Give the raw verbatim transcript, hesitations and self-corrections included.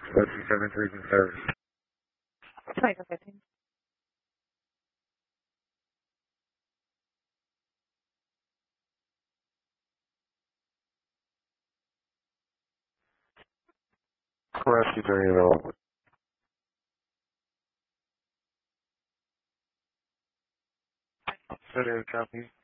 Seven seven three in service. twenty-four fifteen. Rescue during available. City copy.